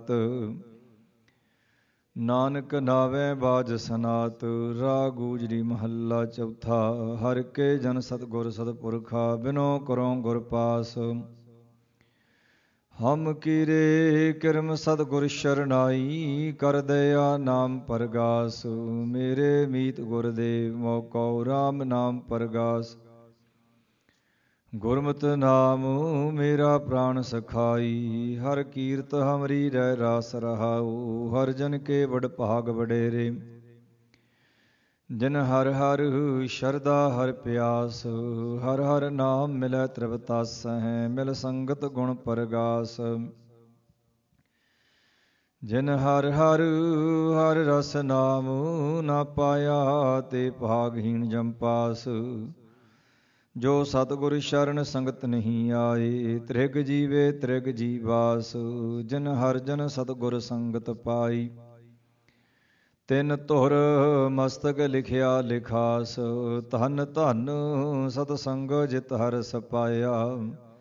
ਰਾਤ। ਨਾਨਕ ਨਾਵੇਂ ਬਾਜ ਸਨਾਤ। ਰਾਗ ਗੂਜਰੀ ਮਹੱਲਾ ਚੌਥਾ। ਹਰਿ ਕੇ ਜਨ ਸਤਿਗੁਰ ਸਤਿਪੁਰਖਾ, ਬਿਨੋ ਕਰੋ ਗੁਰ ਪਾਸ। ਹਮ ਕੀਰੇ ਕਿਰਮ ਸਤਿਗੁਰ ਸ਼ਰਨਾਈ, ਕਰ ਦਇਆ ਨਾਮ ਪਰਗਾਸ। ਮੇਰੇ ਮੀਤ ਗੁਰਦੇਵ ਮੋਕਉ, ਰਾਮ ਨਾਮ ਪਰਗਾਸ। ਗੁਰਮਤਿ ਨਾਮ ਮੇਰਾ ਪ੍ਰਾਣ ਸਖਾਈ, ਹਰ ਕੀਰਤ ਹਮਰੀ ਰਹਿ ਰਾਸ ਰਹਾਉ। ਹਰ ਜਨ ਕੇ ਵਡ ਭਾਗ ਵਡੇਰੇ, ਜਿਨ ਹਰ ਹਰ ਸ਼ਰਧਾ ਹਰ ਪਿਆਸ। ਹਰ ਹਰ ਨਾਮ ਮਿਲੈ ਤ੍ਰਿਪਤਾਸਹਿ, ਮਿਲ ਸੰਗਤ ਗੁਣ ਪਰਗਾਸ। ਜਿਨ ਹਰ ਹਰ ਹਰ ਰਸ ਨਾਮ ਨਾ ਪਾਇਆ, ਤੇ ਭਾਗਹੀਣ ਜਮ ਪਾਸ। ਜੋ ਸਤਿਗੁਰ ਸ਼ਰਨ ਸੰਗਤ ਨਹੀਂ ਆਏ, ਤ੍ਰਿਗ ਜੀਵੇ ਤ੍ਰਿਗ ਜੀਵਾਸ। ਜਿਨ ਹਰ ਜਨ ਸਤਿਗੁਰ ਸੰਗਤ ਪਾਈ, ਤਿਨ ਧੁਰ ਮਸਤਕ ਲਿਖਿਆ ਲਿਖਾਸ। ਧਨ ਧਨ ਸਤਸੰਗ ਜਿਤ ਹਰਸ ਪਾਇਆ,